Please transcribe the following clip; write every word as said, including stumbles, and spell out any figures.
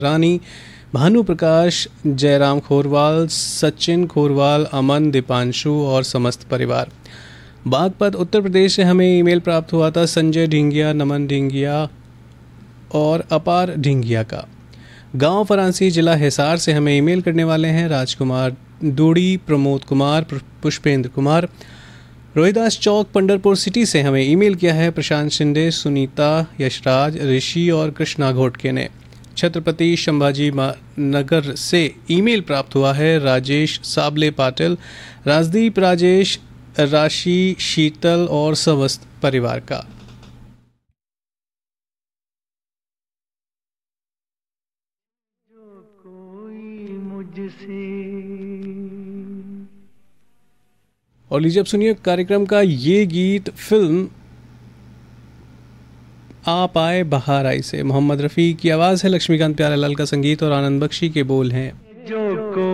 रानी, भानु प्रकाश, जयराम खोरवाल, सचिन खोरवाल, अमन, दीपांशु और समस्त परिवार। बागपत उत्तर प्रदेश से हमें ईमेल प्राप्त हुआ था संजय ढिंगिया, नमन ढिंगिया और अपार ढिंगिया का। गांव फरांसी, जिला हिसार से हमें ईमेल करने वाले हैं राजकुमार डूडी, प्रमोद कुमार, पुष्पेंद्र कुमार। रोहिदास चौक, पंडरपुर सिटी से हमें ईमेल किया है प्रशांत शिंदे, सुनीता, यशराज, ऋषि और कृष्णा घोटके ने। छत्रपति संभाजी नगर से ईमेल प्राप्त हुआ है राजेश साबले पाटिल, राजदीप, राजेश, राशि, शीतल और समस्त परिवार का। जो कोई मुझसे और लीजिए अब सुनिए कार्यक्रम का ये गीत फिल्म आप आए बहार आई से। मोहम्मद रफ़ी की आवाज़ है, लक्ष्मीकांत प्यारेलाल का संगीत और आनंद बख्शी के बोल हैं। जो को